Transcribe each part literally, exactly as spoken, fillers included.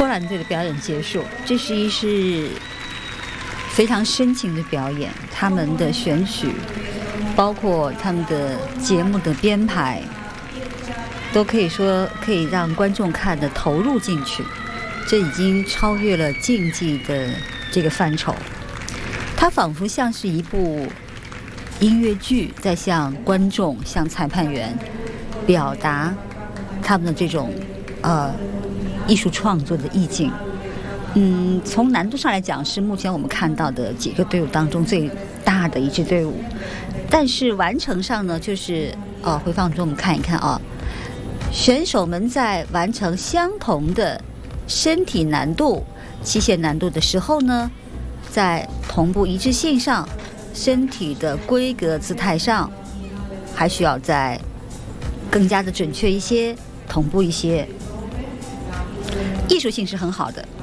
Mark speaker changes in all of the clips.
Speaker 1: 波兰队的表演结束，这是一是非常深情的表演，他们的选曲，包括他们的节目的编排，都可以说可以让观众看得投入进去，这已经超越了竞技的这个范畴。它仿佛像是一部音乐剧，在向观众、向裁判员表达他们的这种呃艺术创作的意境。嗯，从难度上来讲，是目前我们看到的几个队伍当中最大的一支队伍。但是完成上呢，就是呃，回放中我们看一看啊，选手们在完成相同的身体难度、器械难度的时候呢，在同步一致性上、身体的规格姿态上，还需要再更加的准确一些、同步一些。艺术性是很好的。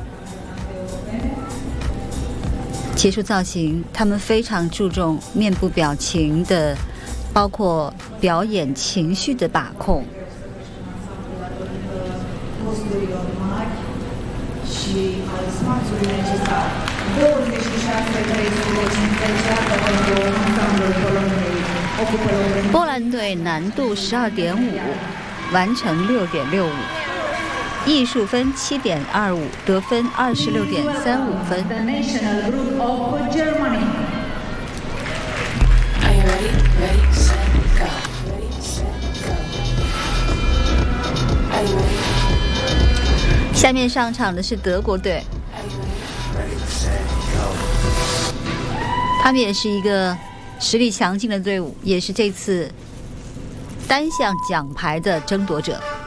Speaker 1: 结束造型，他们非常注重面部表情的，包括表演情绪的把控。波兰队难度十二点五，完成六点六五。艺术分七点二五，得分二十六点三五分。下面上场的是德国队，他们也是一个实力强劲的队伍，也是这次单项奖牌的争夺者。